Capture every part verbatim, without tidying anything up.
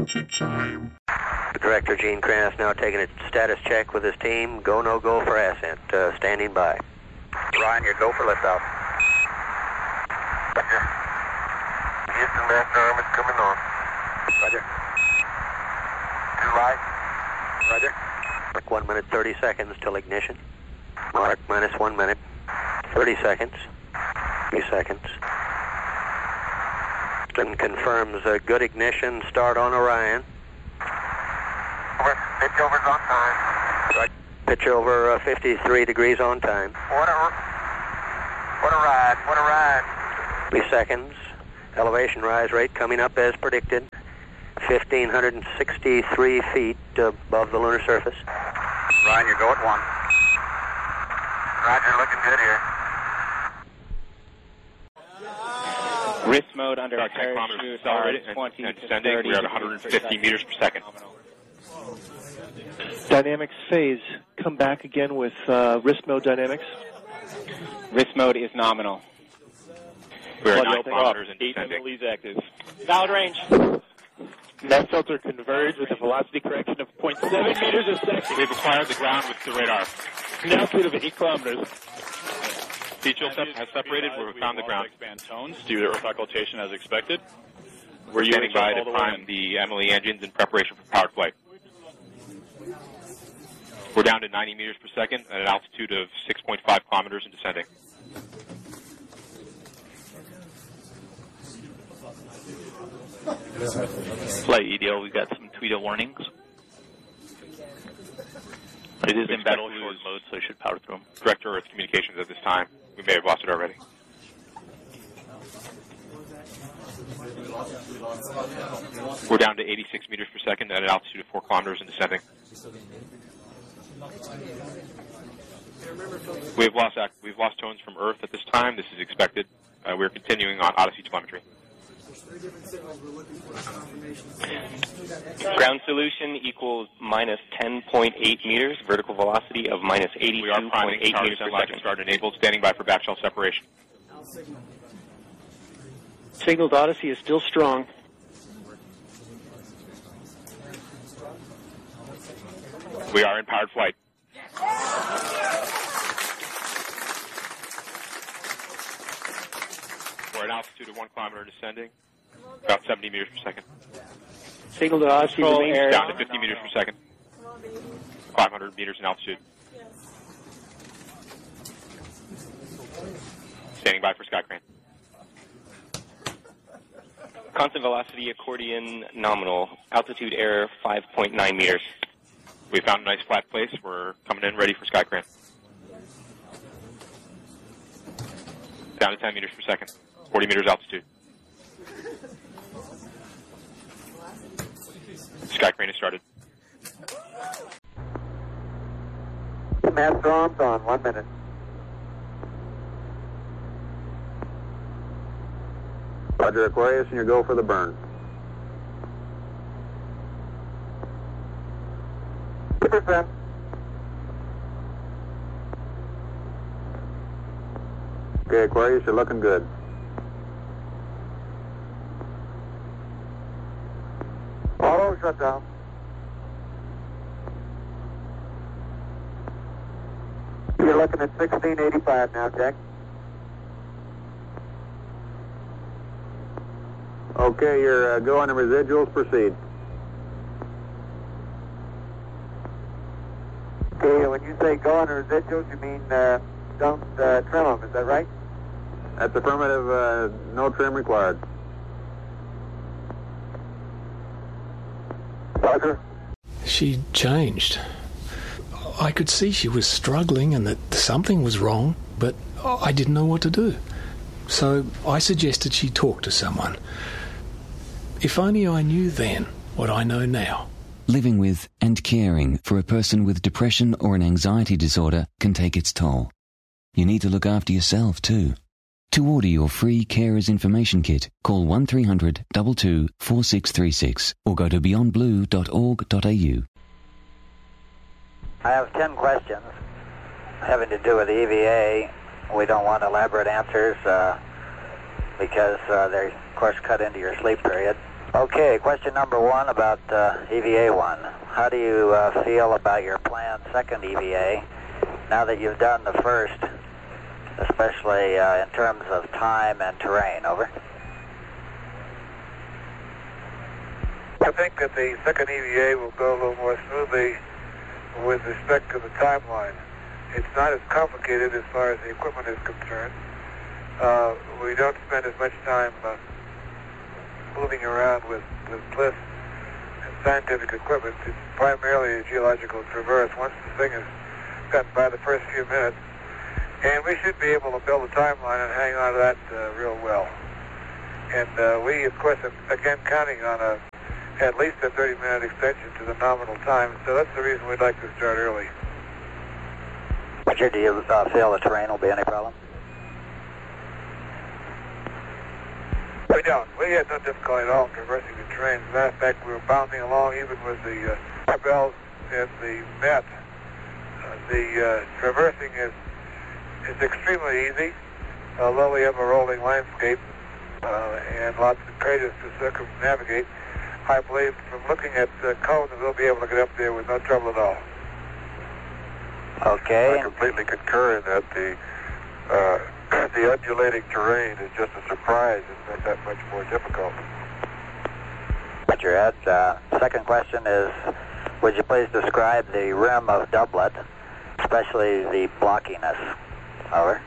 departure time. Director Gene Kranz now taking a status check with his team. Go, no go for ascent. Uh, standing by. Ryan, you're go for liftoff. Roger. Houston, master arm is coming on. Roger. Two light. Roger. Mark one minute, thirty seconds till ignition. Mark minus one minute, thirty seconds, three seconds. Then confirms a good ignition start on Orion. Pitch over's on time. Right. Pitch over uh, fifty-three degrees on time. What a, what a ride, what a ride. Three seconds. Elevation rise rate coming up as predicted. one thousand five hundred sixty-three feet above the lunar surface. Ryan, you're go at one. Roger, looking good here. Wrist mode under Dark parachute accelerated are twenty and, and to descending. thirty We are at one hundred fifty meters per second. Dynamics phase. Come back again with uh, wrist mode dynamics. Wrist mode is nominal. We are Blood nine melting kilometers up. and descending. Eight active. Valid range. Net filter converged with a velocity correction of zero point seven meters a second. We've acquired the ground with the radar. An altitude of eight kilometers. Speed chill sep- has separated. We've found the ground. Expand tones due to earth occultation as expected. We're standing by to prime the Emily engines in preparation for powered flight. We're down to ninety meters per second at an altitude of six point five kilometers and descending. Flight E D L, we've got some Tweedo warnings. It is in battle short mode, so I should power through them. Director Earth Communications at this time. We may have lost it already. We're down to eighty-six meters per second at an altitude of four kilometers and descending. We've lost ac- we've lost tones from Earth at this time. This is expected. Uh, we're continuing on Odyssey telemetry. Ground solution equals minus ten point eight meters, vertical velocity of minus We are eighty-two point priming eight tower meters per send lock second. start enabled, standing by for back shell separation. Signal to Odyssey is still strong. We are in powered flight. We're at altitude of one kilometer descending, about seventy meters per second. Signal to Odyssey Control remains air. Down to fifty meters per second. five hundred meters in altitude. Standing by for sky crane. Constant velocity accordion nominal, altitude error five point nine meters. We found a nice flat place. We're coming in ready for sky crane. Down to ten meters per second. forty meters altitude. Sky crane has started. Master arms on, one minute. Roger, Aquarius, and you go for the burn. two percent. Okay, Aquarius, you're looking good. Auto shutdown. You're looking at sixteen eighty-five now, Jack. Okay, you're uh, go on the residuals, proceed. Okay, when you say go on the residuals, you mean uh, don't uh, trim them, is that right? That's affirmative, uh, no trim required. Roger. She changed. I could see she was struggling and that something was wrong, but I didn't know what to do. So I suggested she talk to someone. If only I knew then what I know now. Living with and caring for a person with depression or an anxiety disorder can take its toll. You need to look after yourself too. To order your free Carers Information Kit, call one three hundred two two four six three six or go to beyond blue dot org dot a u. I have ten questions having to do with the E V A. We don't want elaborate answers uh, because uh, they, of course, cut into your sleep period. Okay, question number one about uh, E V A one. How do you uh, feel about your planned second E V A now that you've done the first, especially uh, in terms of time and terrain? Over. I think that the second E V A will go a little more smoothly with respect to the timeline. It's not as complicated as far as the equipment is concerned. Uh, we don't spend as much time uh, moving around with, with bliss and scientific equipment. It's primarily a geological traverse once the thing has gotten by the first few minutes. And we should be able to build a timeline and hang on to that uh, real well. And uh, we, of course, are again counting on a at least a thirty minute extension to the nominal time. So that's the reason we'd like to start early. Richard, do you uh, feel the terrain will be any problem? We don't. We had no difficulty at all in traversing the terrain. As a matter of fact, we were bounding along even with the uh, bells and the net. Uh, the uh, traversing is is extremely easy, although we have a rolling landscape uh, and lots of craters to circumnavigate. I believe from looking at the cone that we'll be able to get up there with no trouble at all. Okay. I completely concur in that. The uh, the undulating terrain is just a surprise. It's not that much more difficult. Roger, Ed. Uh, second question is, would you please describe the rim of Doublet, especially the blockiness? Over.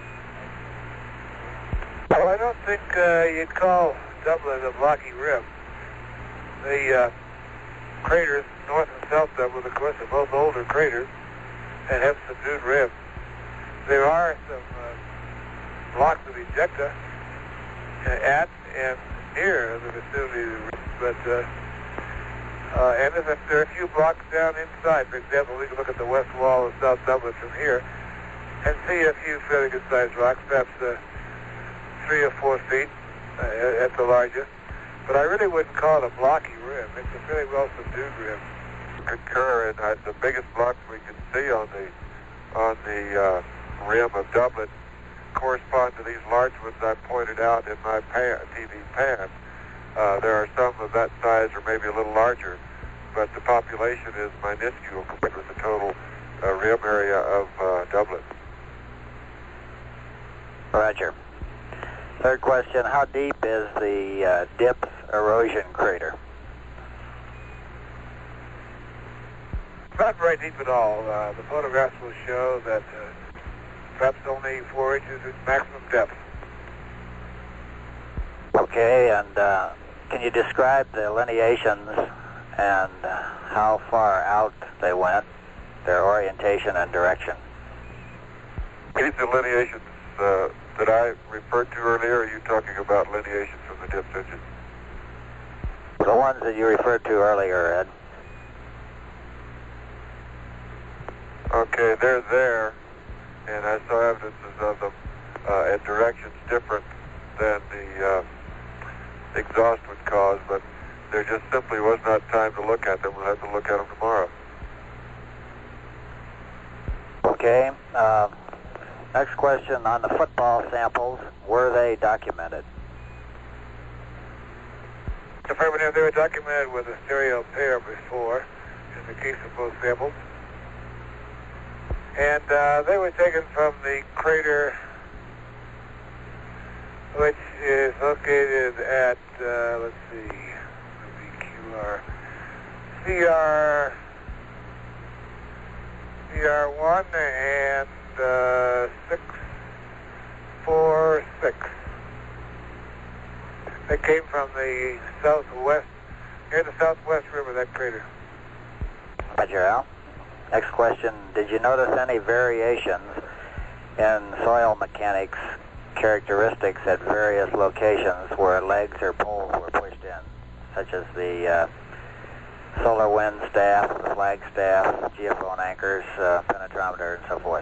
Well, I don't think uh, you'd call Doublet a blocky rim. The uh, craters, North and South Doublet, of course, are both older craters and have subdued rims. There are some uh, blocks of ejecta uh, at and near the vicinity of the rim, but uh, uh, and if there are a few blocks down inside. For example, we can look at the west wall of South Doublet from here and see a few fairly good-sized rocks, perhaps uh, three or four feet uh, at the largest. But I really wouldn't call it a blocky rim. It's a fairly well-subdued rim. Concur, and uh, the biggest blocks we can see on the on the uh, rim of Doublet correspond to these large ones I pointed out in my pan, T V pan. Uh, there are some of that size or maybe a little larger, but the population is minuscule compared with the total uh, rim area of uh, Doublet. Roger. Third question, how deep is the uh, dip erosion crater? Not very deep at all. Uh, the photographs will show that uh, perhaps only four inches is maximum depth. Okay, and uh, can you describe the lineations and uh, how far out they went, their orientation and direction? These delineations uh, that I referred to earlier, are you talking about lineations from the dip engine? The ones that you referred to earlier, Ed. Okay, they're there, and I saw evidences of them uh, at directions different than the uh, exhaust would cause, but there just simply was not time to look at them. We'll have to look at them tomorrow. Okay. Uh, next question on the football samples, were they documented? Affirmative, they were documented with a stereo pair before, in the case of both samples. And uh, they were taken from the crater, which is located at, uh, let's see, Q R, C R, C R one and uh, six four six. They came from the southwest, near the southwest rim of that crater. Roger, Al. Next question, did you notice any variations in soil mechanics characteristics at various locations where legs or poles were pushed in, such as the uh, solar wind staff, the flag staff, geophone anchors, uh, penetrometer, and so forth?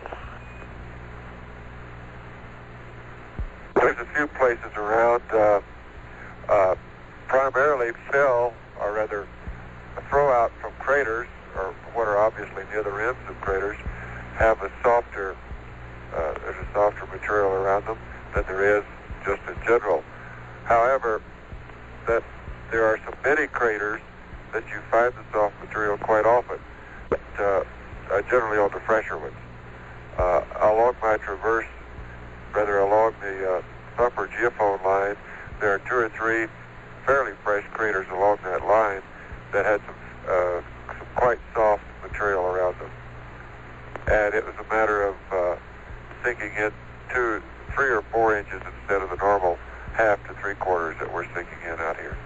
There's a few places around, uh, uh, primarily fill, or rather a throw out from craters, or what are obviously near the rims of craters, have a softer, uh, there's a softer material around them than there is just in general. However, that there are some mini craters that you find the soft material quite often, but uh, uh, generally on the fresher ones. Uh, along my traverse, rather along the uh, upper geophone line, there are two or three fairly fresh craters along that line that had some, uh, some quite soft material around them. And it was a matter of uh, sinking in two, three or four inches instead of the normal half to three quarters that we're sinking in out here.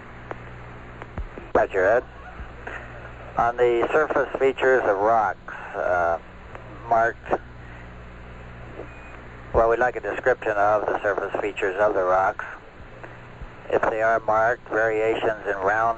Roger, Ed. On the surface features of rocks uh, marked, well, we'd like a description of the surface features of the rocks. If they are marked, variations in round